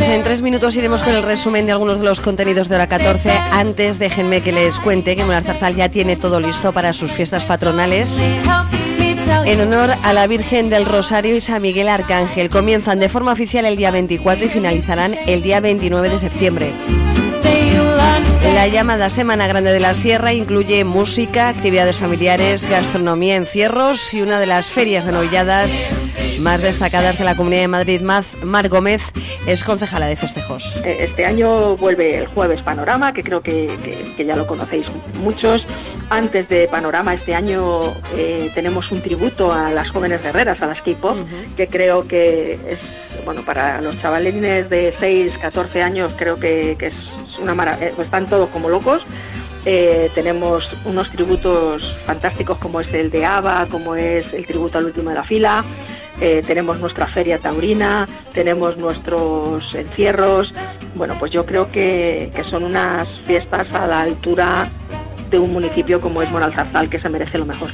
en 3 minutos iremos con el resumen de algunos de los contenidos de Hora 14. Antes, déjenme que les cuente que Monar Zarzal ya tiene todo listo para sus fiestas patronales en honor a la Virgen del Rosario y San Miguel Arcángel. Comienzan de forma oficial el día 24 y finalizarán el día 29 de septiembre. La llamada Semana Grande de la Sierra incluye música, actividades familiares, gastronomía, encierros y una de las ferias de novilladas más destacadas de la Comunidad de Madrid. Mar Gómez es concejala de festejos. Este año vuelve el Jueves Panorama, que creo que ya lo conocéis muchos. Antes de Panorama, este año tenemos un tributo a las jóvenes guerreras, a las K-pop, que creo que es, bueno, para los chavalines de 6, 14 años, creo que es una maravilla. Están todos como locos. Tenemos unos tributos fantásticos como es el de ABBA, como es el tributo al último de la fila. Tenemos nuestra feria taurina, tenemos nuestros encierros. Bueno, pues yo creo que son unas fiestas a la altura de un municipio como es Monar Zarzal, que se merece lo mejor.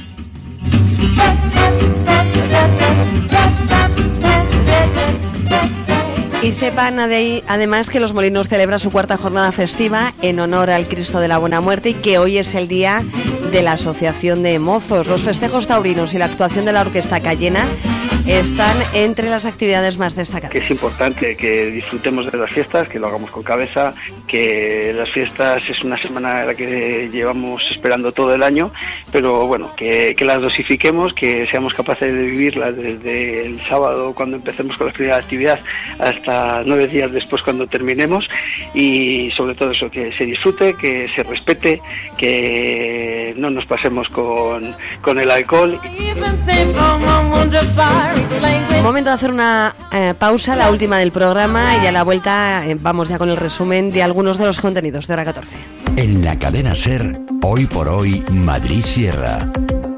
Y sepan además que Los Molinos celebra su 4ª jornada festiva en honor al Cristo de la Buena Muerte y que hoy es el día de la Asociación de Mozos. Los festejos taurinos y la actuación de la Orquesta Cayena están entre las actividades más destacadas. Que es importante que disfrutemos de las fiestas, que lo hagamos con cabeza, que las fiestas es una semana en la que llevamos esperando todo el año, pero bueno, que las dosifiquemos, que seamos capaces de vivirlas desde el sábado cuando empecemos con la primera actividad hasta 9 días después cuando terminemos, y sobre todo eso, que se disfrute, que se respete, que no nos pasemos con el alcohol. Momento de hacer una pausa, la última del programa, y a la vuelta vamos ya con el resumen de algunos de los contenidos de Hora 14. En la cadena SER, hoy por hoy, Madrid Sierra.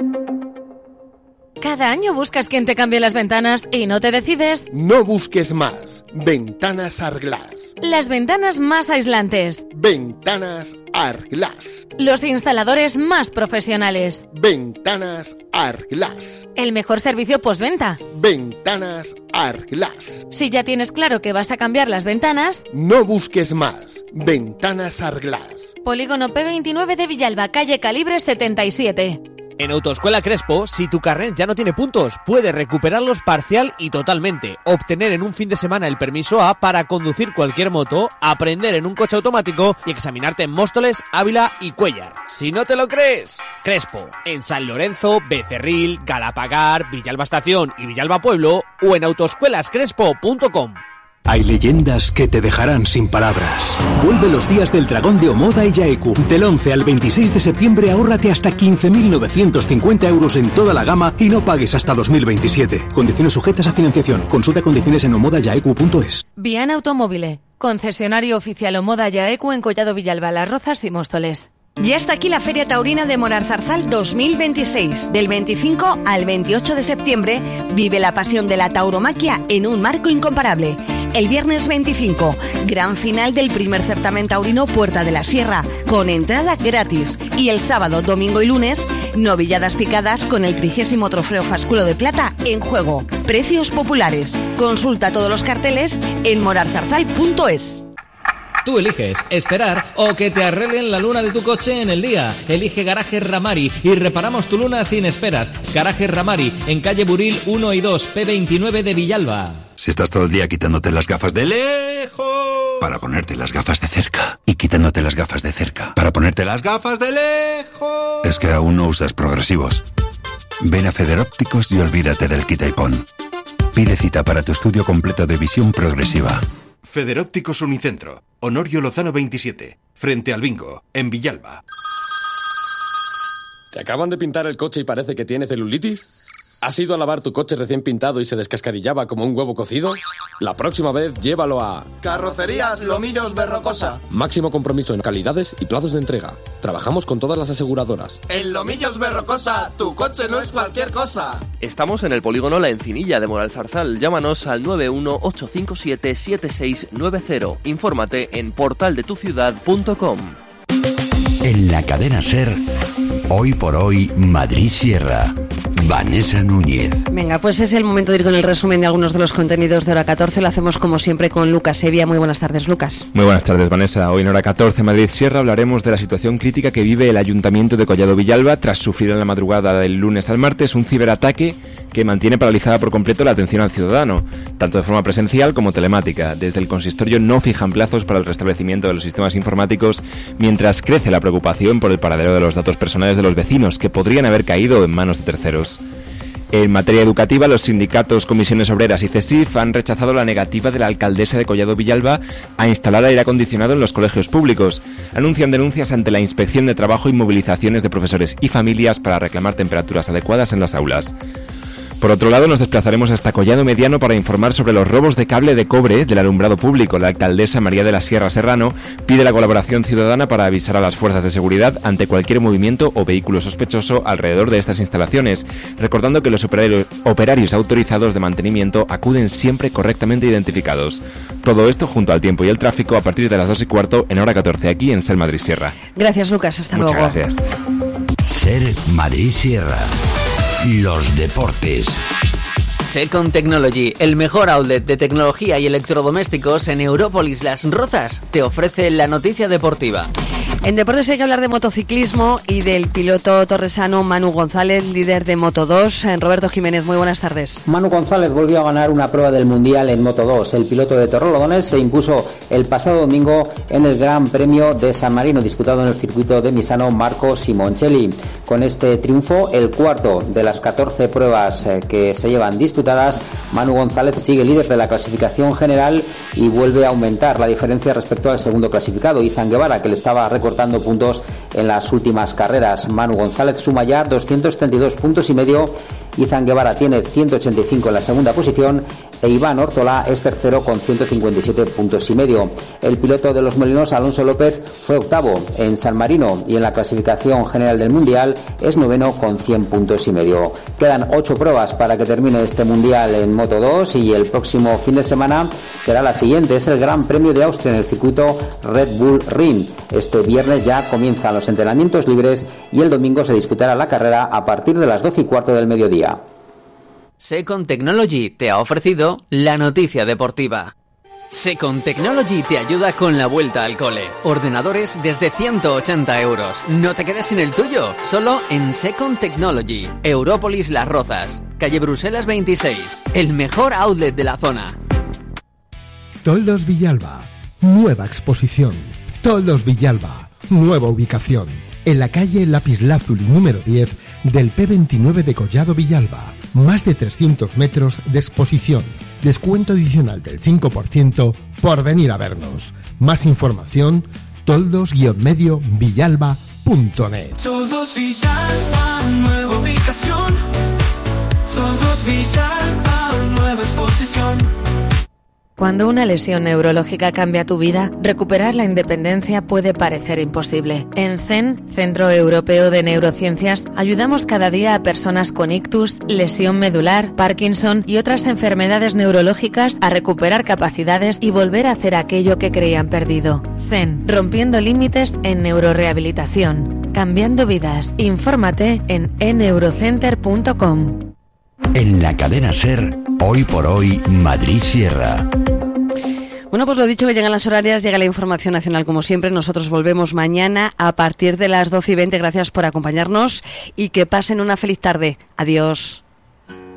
Cada año buscas quien te cambie las ventanas y no te decides. No busques más. Ventanas Arglass. Las ventanas más aislantes. Ventanas Arglass. Los instaladores más profesionales. Ventanas Arglass. El mejor servicio postventa. Ventanas Arglass. Si ya tienes claro que vas a cambiar las ventanas, no busques más. Ventanas Arglass. Polígono P29 de Villalba, calle Calibre 77. En Autoescuela Crespo, si tu carnet ya no tiene puntos, puedes recuperarlos parcial y totalmente, obtener en un fin de semana el permiso A para conducir cualquier moto, aprender en un coche automático y examinarte en Móstoles, Ávila y Cuéllar. Si no te lo crees, Crespo, en San Lorenzo, Becerril, Galapagar, Villalba Estación y Villalba Pueblo, o en autoescuelascrespo.com. Hay leyendas que te dejarán sin palabras. Vuelve los días del dragón de Omoda y Yaeku. Del 11 al 26 de septiembre ahórrate hasta 15.950 euros en toda la gama y no pagues hasta 2027. Condiciones sujetas a financiación. Consulta condiciones en omodayaeku.es. Vian Automóvil, concesionario oficial Omoda Yaeku en Collado Villalba, Las Rozas y Móstoles. Ya está aquí la Feria Taurina de Monar Zarzal 2026. Del 25 al 28 de septiembre vive la pasión de la tauromaquia en un marco incomparable. El viernes 25, gran final del primer certamen taurino Puerta de la Sierra, con entrada gratis. Y el sábado, domingo y lunes, novilladas picadas con el 30º Trofeo Fasculo de Plata en juego. Precios populares. Consulta todos los carteles en morarzarzal.es. Tú eliges esperar o que te arreglen la luna de tu coche en el día. Elige Garaje Ramari y reparamos tu luna sin esperas. Garaje Ramari, en calle Buril 1 y 2, P29 de Villalba. Si estás todo el día quitándote las gafas de lejos para ponerte las gafas de cerca y quitándote las gafas de cerca para ponerte las gafas de lejos, es que aún no usas progresivos. Ven a Federópticos y olvídate del quita y pon. Pide cita para tu estudio completo de visión progresiva. Federópticos Unicentro, Honorio Lozano 27, frente al Bingo, en Villalba. ¿Te acaban de pintar el coche y parece que tiene celulitis? ¿Has ido a lavar tu coche recién pintado y se descascarillaba como un huevo cocido? La próxima vez llévalo a... Carrocerías Lomillos Berrocosa. Máximo compromiso en calidades y plazos de entrega. Trabajamos con todas las aseguradoras. En Lomillos Berrocosa, tu coche no es cualquier cosa. Estamos en el polígono La Encinilla de Monar Zarzal. Llámanos al 918577690. Infórmate en portaldetuciudad.com. En la cadena SER, hoy por hoy, Madrid Sierra. Vanessa Núñez. Venga, pues es el momento de ir con el resumen de algunos de los contenidos de Hora 14. Lo hacemos como siempre con Lucas Evia. Muy buenas tardes, Lucas. Muy buenas tardes, Vanessa. Hoy en Hora 14 Madrid Sierra hablaremos de la situación crítica que vive el Ayuntamiento de Collado Villalba tras sufrir en la madrugada del lunes al martes un ciberataque que mantiene paralizada por completo la atención al ciudadano, tanto de forma presencial como telemática. Desde el consistorio no fijan plazos para el restablecimiento de los sistemas informáticos, mientras crece la preocupación por el paradero de los datos personales de los vecinos, que podrían haber caído en manos de terceros. En materia educativa, los sindicatos Comisiones Obreras y CESIF han rechazado la negativa de la alcaldesa de Collado Villalba a instalar aire acondicionado en los colegios públicos. Anuncian denuncias ante la Inspección de Trabajo y movilizaciones de profesores y familias para reclamar temperaturas adecuadas en las aulas. Por otro lado, nos desplazaremos hasta Collado Mediano para informar sobre los robos de cable de cobre del alumbrado público. La alcaldesa María de la Sierra Serrano pide la colaboración ciudadana para avisar a las fuerzas de seguridad ante cualquier movimiento o vehículo sospechoso alrededor de estas instalaciones, recordando que los operarios autorizados de mantenimiento acuden siempre correctamente identificados. Todo esto junto al tiempo y el tráfico a partir de las 2:15 en Hora 14 aquí en SER Madrid Sierra. Gracias, Lucas. Hasta luego. Muchas gracias. SER Madrid Sierra. Los deportes. Second Technology, el mejor outlet de tecnología y electrodomésticos en Európolis Las Rozas, te ofrece la noticia deportiva. En deportes hay que hablar de motociclismo y del piloto torresano Manu González, líder de Moto2. Roberto Jiménez, muy buenas tardes. Manu González volvió a ganar una prueba del Mundial en Moto2. El piloto de Torrelodones se impuso el pasado domingo en el Gran Premio de San Marino, disputado en el circuito de Misano Marco Simoncelli. Con este triunfo, el cuarto de las 14 pruebas que se llevan disputadas, Manu González sigue líder de la clasificación general y vuelve a aumentar la diferencia respecto al segundo clasificado, Izan Guevara, que le estaba recortando puntos en las últimas carreras. Manu González suma ya 232 puntos y medio. Izan Guevara tiene 185 en la segunda posición e Iván Ortolá es tercero con 157 puntos y medio. El piloto de los Molinos, Alonso López, fue octavo en San Marino y en la clasificación general del Mundial es noveno con 100 puntos y medio. Quedan 8 pruebas para que termine este Mundial en Moto2 y el próximo fin de semana será la siguiente. Es el Gran Premio de Austria en el circuito Red Bull Ring. Este viernes ya comienzan los entrenamientos libres y el domingo se disputará la carrera a partir de las 12:15 del mediodía. Second Technology te ha ofrecido la noticia deportiva. Second Technology te ayuda con la vuelta al cole. Ordenadores desde 180 euros. No te quedes sin el tuyo, solo en Second Technology. Európolis Las Rozas, calle Bruselas 26, el mejor outlet de la zona. Toldos Villalba, nueva exposición. Toldos Villalba, nueva ubicación. En la calle Lapislázuli número 10 del P29 de Collado Villalba. Más de 300 metros de exposición. Descuento adicional del 5% por venir a vernos. Más información, toldos-villalba.net. Toldos Villalba, nueva ubicación. Toldos Villalba, nueva exposición. Cuando una lesión neurológica cambia tu vida, recuperar la independencia puede parecer imposible. En CEN, Centro Europeo de Neurociencias, ayudamos cada día a personas con ictus, lesión medular, Parkinson y otras enfermedades neurológicas a recuperar capacidades y volver a hacer aquello que creían perdido. CEN, rompiendo límites en neurorehabilitación. Cambiando vidas. Infórmate en eneurocenter.com. En la cadena SER, hoy por hoy, Madrid Sierra. Bueno, pues lo dicho, que llegan las horarias, llega la información nacional como siempre. Nosotros volvemos mañana a partir de las 12:20. Gracias por acompañarnos y que pasen una feliz tarde. Adiós.